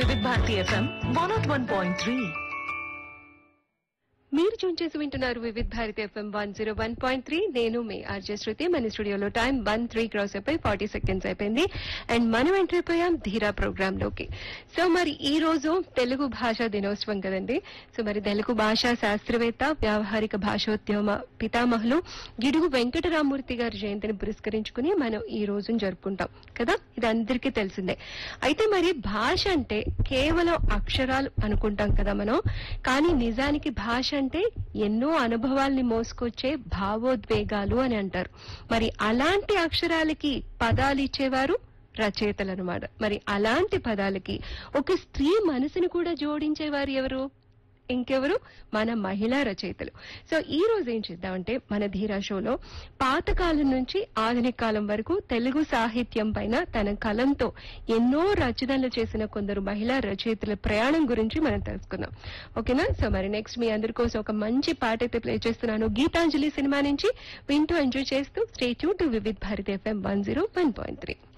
వివిధ భారతి ఎఫ్ఎం 101.3. మీరు ట్యూన్ చేసి వింటున్నారు వివిధ భారతి ఎఫ్ఎం 101.3. నేను మీ ఆర్జే శృతి. మన స్టూడియోలో టైం 1:03 క్రాస్ అయిపోయి 40 సెకండ్స్ అయిపోయింది. అండ్ మనం ఎంటర్ అయిపోయాం ధీరా ప్రోగ్రామ్ లోకి. సో మరి ఈ రోజు తెలుగు భాషా దినోత్సవం కదండి. సో మరి తెలుగు భాషా శాస్త్రవేత్త, వ్యావహారిక భాషోద్యమ పితామహులు గిడుగు వెంకటరామూర్తి గారి జయంతిని పురస్కరించుకుని మనం ఈ రోజును జరుపుకుంటాం కదా. ఇది అందరికీ తెలిసిందే. అయితే మరి భాష అంటే కేవలం అక్షరాలు అనుకుంటాం కదా మనం. కానీ నిజానికి భాష అంటే ఎన్నో అనుభవాల్ని మోసుకొచ్చే భావోద్వేగాలు అని అంటారు. మరి అలాంటి అక్షరాలకి పదాలు ఇచ్చేవారు రచయితలు అన్నమాట. మరి అలాంటి పదాలకి ఒక స్త్రీ మనసుని కూడా జోడించేవారు ఎవరు? ఇంకెవరు? మన మహిళా రచయితలు. సో ఈ రోజు ఏం చేద్దామంటే మన ధీరా షోలో పాతకాలం నుంచి ఆధునిక కాలం వరకు తెలుగు సాహిత్యం పైన తన కలంతో ఎన్నో రచనలు చేసిన కొందరు మహిళా రచయితల ప్రయాణం గురించి మనం తెలుసుకుందాం. ఓకేనా? సో మరి నెక్స్ట్ మీ అందరి కోసం ఒక మంచి పాట అయితే ప్లే చేస్తున్నాను. గీతాంజలి సినిమా నుంచి వింటూ ఎంజాయ్ చేస్తూ స్టే ట్యూన్ టు వివిధ భారతి ఎఫ్ఎం 101.3.